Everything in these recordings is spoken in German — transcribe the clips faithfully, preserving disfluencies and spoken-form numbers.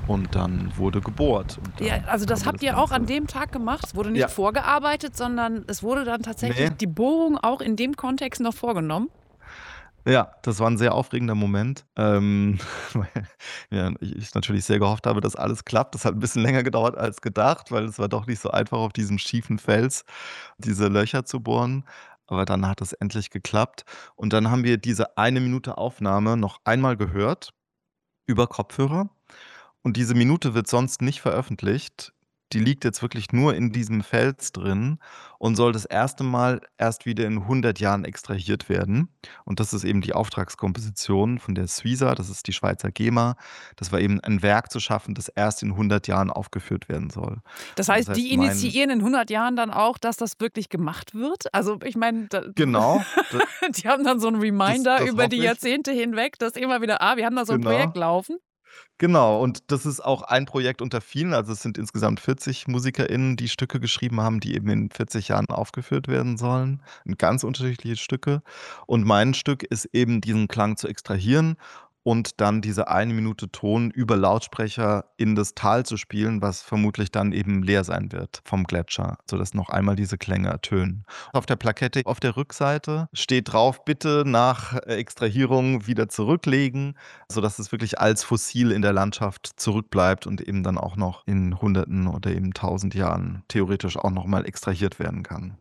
Und dann wurde gebohrt. Und Ja, dann also haben das wir habt das ihr auch an Ganze dem Tag gemacht? Es wurde nicht Ja. vorgearbeitet, sondern es wurde dann tatsächlich Ne. die Bohrung auch in dem Kontext noch vorgenommen? Ja, das war 'n sehr aufregender Moment, ähm, weil ja, ich ich natürlich sehr gehofft habe, dass alles klappt. Das hat 'n bisschen länger gedauert als gedacht, weil es war doch nicht so einfach, auf diesem schiefen Fels diese Löcher zu bohren. Aber dann hat es endlich geklappt. Und dann haben wir diese eine Minute Aufnahme noch einmal gehört über Kopfhörer. Und diese Minute wird sonst nicht veröffentlicht. Die liegt jetzt wirklich nur in diesem Fels drin und soll das erste Mal erst wieder in hundert Jahren extrahiert werden. Und das ist eben die Auftragskomposition von der Suiza, das ist die Schweizer GEMA. Das war eben ein Werk zu schaffen, das erst in hundert Jahren aufgeführt werden soll. Das Und das heißt, heißt, die mein initiieren in hundert Jahren dann auch, dass das wirklich gemacht wird? Also, ich meine, da Genau, d die haben dann so 'n das Reminder das über die hoffe ich. Jahrzehnte hinweg, dass immer wieder: „Ah, wir haben da so 'n Genau. Projekt laufen?“ Genau, und das ist auch ein Projekt unter vielen. Also, es sind insgesamt vierzig MusikerInnen, die Stücke geschrieben haben, die eben in vierzig Jahren aufgeführt werden sollen, und ganz unterschiedliche Stücke. Und mein Stück ist eben, diesen Klang zu extrahieren und dann diese eine Minute Ton über Lautsprecher in das Tal zu spielen, was vermutlich dann eben leer sein wird vom Gletscher, sodass noch einmal diese Klänge ertönen. Auf der Plakette auf der Rückseite steht drauf: „Bitte nach Extrahierung wieder zurücklegen“, sodass es wirklich als Fossil in der Landschaft zurückbleibt und eben dann auch noch in Hunderten oder eben tausend Jahren theoretisch auch noch mal extrahiert werden kann.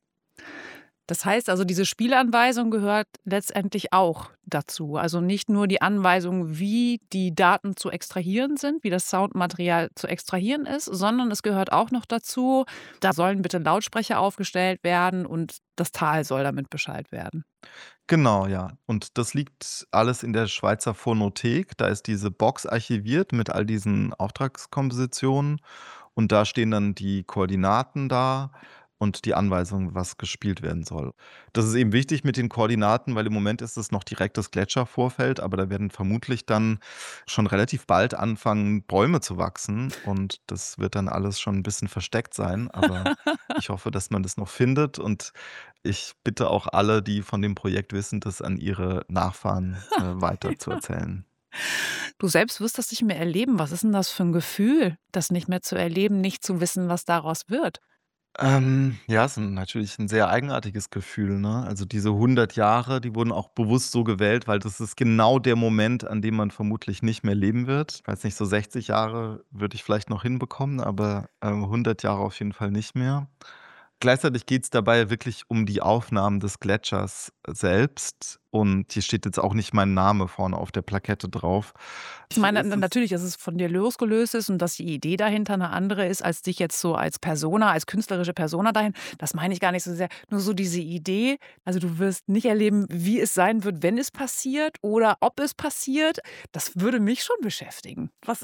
Das heißt also, diese Spielanweisung gehört letztendlich auch dazu. Also, nicht nur die Anweisung, wie die Daten zu extrahieren sind, wie das Soundmaterial zu extrahieren ist, sondern es gehört auch noch dazu, da sollen bitte Lautsprecher aufgestellt werden und das Tal soll damit beschallt werden. Genau, ja. Und das liegt alles in der Schweizer Phonothek. Da ist diese Box archiviert mit all diesen Auftragskompositionen und da stehen dann die Koordinaten da und die Anweisung, was gespielt werden soll. Das ist eben wichtig mit den Koordinaten, weil im Moment ist es noch direkt das Gletschervorfeld, aber da werden vermutlich dann schon relativ bald anfangen, Bäume zu wachsen und das wird dann alles schon 'n bisschen versteckt sein. Aber ich hoffe, dass man das noch findet und ich bitte auch alle, die von dem Projekt wissen, das an ihre Nachfahren, äh, Ja. weiterzuerzählen. Du selbst wirst das nicht mehr erleben. Was ist 'n das für 'n Gefühl, das nicht mehr zu erleben, nicht zu wissen, was daraus wird? Ähm, ja, ist 'n natürlich 'n sehr eigenartiges Gefühl, ne? Also, diese hundert Jahre, die wurden auch bewusst so gewählt, weil das ist genau der Moment, an dem man vermutlich nicht mehr leben wird. Ich weiß nicht, so sechzig Jahre würde ich vielleicht noch hinbekommen, aber, ähm, hundert Jahre auf jeden Fall nicht mehr. Gleichzeitig geht's dabei wirklich um die Aufnahmen des Gletschers selbst und hier steht jetzt auch nicht mein Name vorne auf der Plakette drauf. Ich Ich meine, es na ist natürlich, dass es von dir losgelöst ist und dass die Idee dahinter 'ne andere ist als dich jetzt so als Persona als künstlerische Persona dahin. Das meine ich gar nicht so sehr. Nur so diese Idee, also, du wirst nicht erleben, wie es sein wird, wenn es passiert oder ob es passiert. Das würde mich schon beschäftigen. Was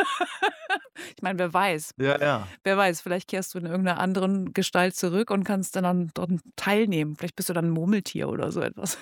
ich meine, wer weiß? Ja, ja. Wer weiß, vielleicht kehrst du in irgend 'ner anderen Gestalt zurück und kannst dann an dran teilnehmen. Vielleicht bist du dann 'n Murmeltier oder so etwas.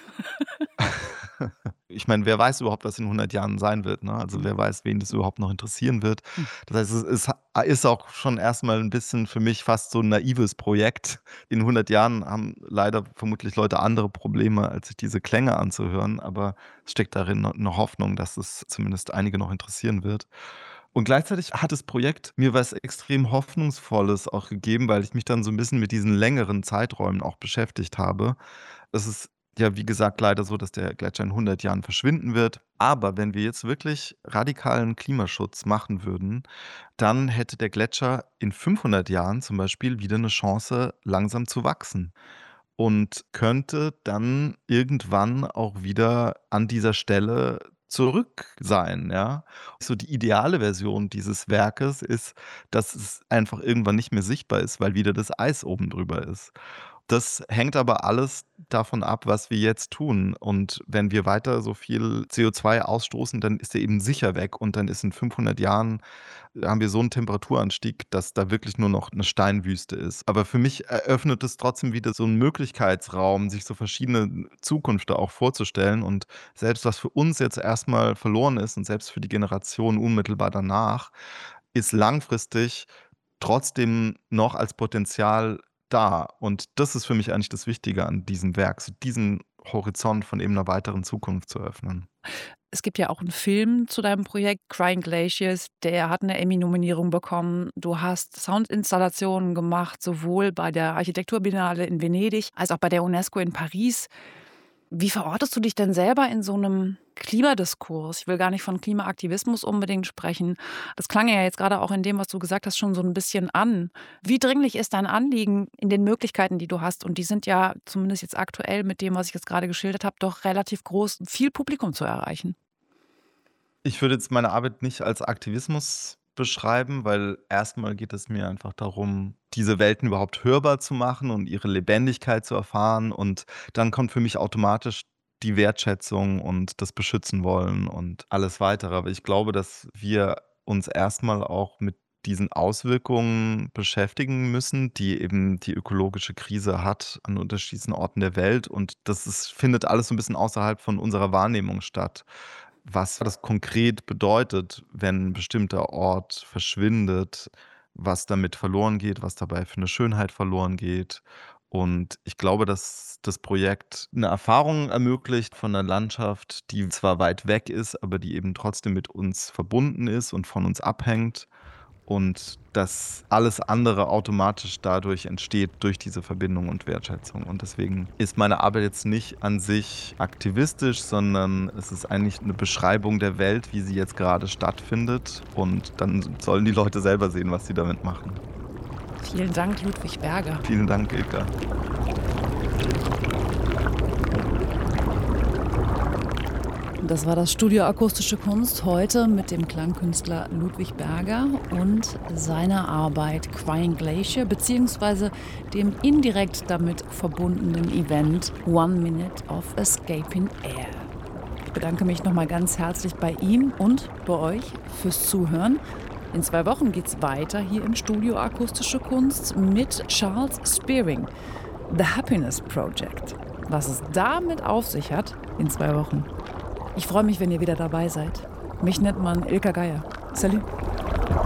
Ich meine, wer weiß überhaupt, was in hundert Jahren sein wird, ne? Also, Mhm. wer weiß, wen das überhaupt noch interessieren wird. Hm. Das heißt, es ist ha ist auch schon erst mal 'n bisschen für mich fast so 'n naives Projekt. In hundert Jahren haben leider vermutlich Leute andere Probleme, als sich diese Klänge anzuhören, aber es steckt darin no 'ne Hoffnung, dass es zumindest einige noch interessieren wird. Und gleichzeitig hat das Projekt mir was extrem Hoffnungsvolles auch gegeben, weil ich mich dann so 'n bisschen mit diesen längeren Zeiträumen auch beschäftigt habe. Es ist ja, wie gesagt, leider so, dass der Gletscher in hundert Jahren verschwinden wird. Aber wenn wir jetzt wirklich radikalen Klimaschutz machen würden, dann hätte der Gletscher in fünfhundert Jahren zum Beispiel wieder 'ne Chance, langsam zu wachsen und könnte dann irgendwann auch wieder an dieser Stelle zurück sein, ja? So die ideale Version dieses Werkes ist, dass es einfach irgendwann nicht mehr sichtbar ist, weil wieder das Eis oben drüber ist. Das hängt aber alles davon ab, was wir jetzt tun. Und wenn wir weiter so viel CO2 ausstoßen, dann ist er eben sicher weg und dann ist in fünfhundert Jahren haben wir so 'n Temperaturanstieg, dass da wirklich nur noch 'ne Steinwüste ist. Aber für mich eröffnet es trotzdem wieder so 'n Möglichkeitsraum, sich so verschiedene Zukünfte auch vorzustellen. Und selbst was für uns jetzt erst mal verloren ist und selbst für die Generation unmittelbar danach, ist langfristig trotzdem noch als Potenzial da. Und das ist für mich eigentlich das Wichtige an diesem Werk, so diesen Horizont von eben 'ner weiteren Zukunft zu öffnen. Es gibt ja auch einen Film zu deinem Projekt, Crying Glaciers, der hat eine Emmy-Nominierung bekommen. Du hast Soundinstallationen gemacht, sowohl bei der Architekturbiennale in Venedig als auch bei der UNESCO in Paris. Wie verortest du dich denn selber in so einem Klimadiskurs? Ich will gar nicht von Klimaaktivismus unbedingt sprechen. Das klang ja jetzt gerade auch in dem, was du gesagt hast, schon so ein bisschen an. Wie dringlich ist dein Anliegen in den Möglichkeiten, die du hast? Und die sind ja zumindest jetzt aktuell mit dem, was ich jetzt gerade geschildert habe, doch relativ groß, viel Publikum zu erreichen. Ich würde jetzt meine Arbeit nicht als Aktivismus beschreiben, weil erstmal geht es mir einfach darum, diese Welten überhaupt hörbar zu machen und ihre Lebendigkeit zu erfahren. Und dann kommt für mich automatisch die Wertschätzung und das Beschützen wollen und alles Weitere. Aber ich glaube, dass wir uns erstmal auch mit diesen Auswirkungen beschäftigen müssen, die eben die ökologische Krise hat an unterschiedlichsten Orten der Welt. Und das ist, findet alles so ein bisschen außerhalb von unserer Wahrnehmung statt. Was das konkret bedeutet, wenn 'n bestimmter Ort verschwindet, was damit verloren geht, was dabei für 'ne Schönheit verloren geht. Und ich glaube, dass das Projekt 'ne Erfahrung ermöglicht von 'ner Landschaft, die zwar weit weg ist, aber die eben trotzdem mit uns verbunden ist und von uns abhängt. Und dass alles andere automatisch dadurch entsteht, durch diese Verbindung und Wertschätzung. Und deswegen ist meine Arbeit jetzt nicht an sich aktivistisch, sondern es ist eigentlich eine Beschreibung der Welt, wie sie jetzt gerade stattfindet. Und dann sollen die Leute selber sehen, was sie damit machen. Vielen Dank, Ludwig Berger. Vielen Dank, Ilka. Das war das Studio Akustische Kunst heute mit dem Klangkünstler Ludwig Berger und seiner Arbeit Crying Glacier beziehungsweise dem indirekt damit verbundenen Event One Minute of Escaping Air. Ich bedanke mich nochmal ganz herzlich bei ihm und bei euch fürs Zuhören. In zwei Wochen geht's weiter hier im Studio Akustische Kunst mit Charles Spearing, The Happiness Project. Was es damit auf sich hat, in zwei Wochen. Ich freue mich, wenn ihr wieder dabei seid. Mich nennt man Ilka Geier. Salut!